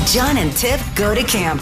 John and Tiff Go to Camp.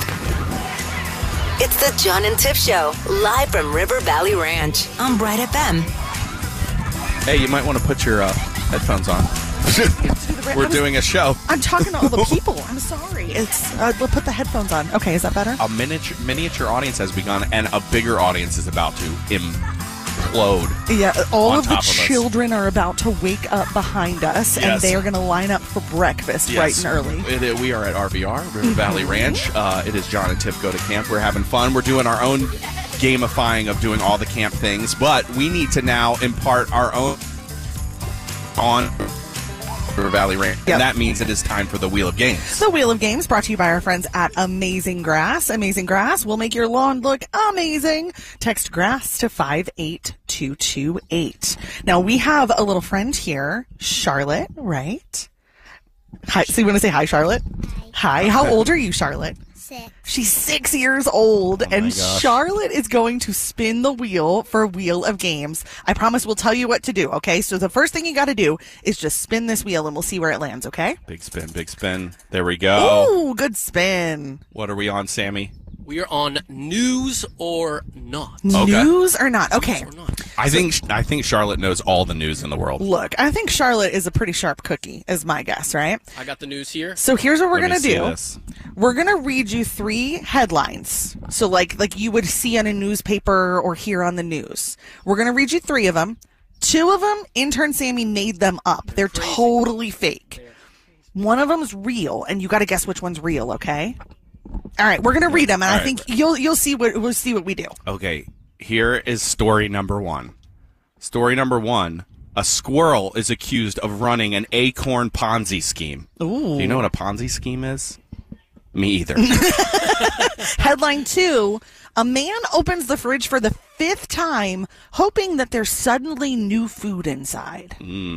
It's the John and Tiff Show, live from River Valley Ranch on Bright FM. Hey, you might want to put your headphones on. We're doing a show. I'm talking to all the people. I'm sorry. We'll put the headphones on. Okay, is that better? A miniature audience has begun, and a bigger audience is about to implode. Yeah, all of the us. children are about to wake up behind us, and they are going to line up for breakfast bright and early. We are at RVR, River Valley Ranch. It is John and Tiff Go to Camp. We're having fun. We're doing our own gamifying of doing all the camp things, but we need to now impart our own on River Valley Ranch. Yep. And that means it is time for the Wheel of Games. The Wheel of Games brought to you by our friends at Amazing Grass. Amazing Grass will make your lawn look amazing. Text GRASS to 58228. Now, we have a little friend here, Charlotte, right? Hi. So you want to say hi, Charlotte? Hi. How old are you, Charlotte? 6. She's 6 years old, and Charlotte is going to spin the wheel for Wheel of Games. I promise we'll tell you what to do, okay? So the first thing you got to do is just spin this wheel, and we'll see where it lands, okay? Big spin, big spin. There we go. Ooh, good spin. What are we on, Sammy? We are on news or not. Okay. News or not? Okay. News or not. I think Charlotte knows all the news in the world. Look, I think Charlotte is a pretty sharp cookie, is my guess, right? I got the news here. So here's what we're Let me going to see do. this. We're going to read you 3 headlines. So like you would see on a newspaper or hear on the news. We're going to read you 3 of them. 2 of them, intern Sammy made them up. They're totally fake. One of them's real, and you got to guess which one's real, okay? All right, we're going to read them, and I think you'll see what we do. Okay, here is story number 1. Story number 1, a squirrel is accused of running an acorn Ponzi scheme. Ooh. Do you know what a Ponzi scheme is? Me either. Headline 2, a man opens the fridge for the 5th time, hoping that there's suddenly new food inside.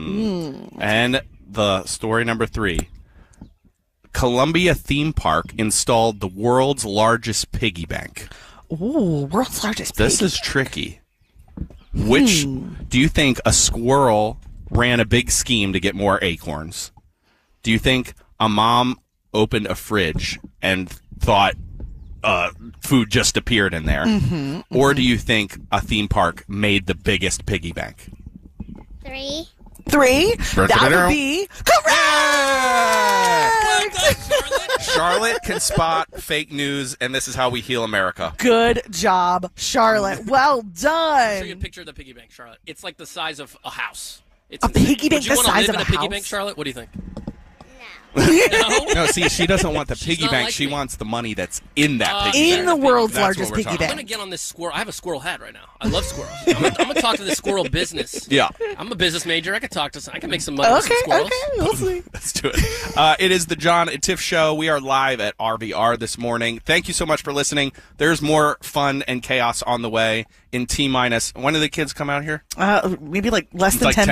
And the story number 3, Columbia theme park installed the world's largest piggy bank. Ooh, world's largest pig. This is tricky. Which do you think a squirrel ran a big scheme to get more acorns? Do you think a mom opened a fridge and thought food just appeared in there? Or do you think a theme park made the biggest piggy bank? 3. 3? That would be correct! Charlotte can spot fake news, and this is how we heal America. Good job, Charlotte. Well done. I'll show you a picture of the piggy bank, Charlotte. It's like the size of a house. It's a piggy bank the size of a house? Would you want to live in a piggy house? bank, Charlotte? What do you think? No. No, see, she doesn't want the piggy not bank. like She me. wants the money that's in that piggy bank. In the world's That's largest what we're piggy talking I'm bank. going to get on this squirrel. I have a squirrel hat right now. I love squirrels. I'm going to talk to the squirrel business. Yeah. I'm a business major. I can talk to some. I can make some money with some squirrels. Okay, we'll see. Let's do it. It is the John and Tiff Show. We are live at RVR this morning. Thank you so much for listening. There's more fun and chaos on the way in T-minus. When do the kids come out here? Maybe like less than Like 10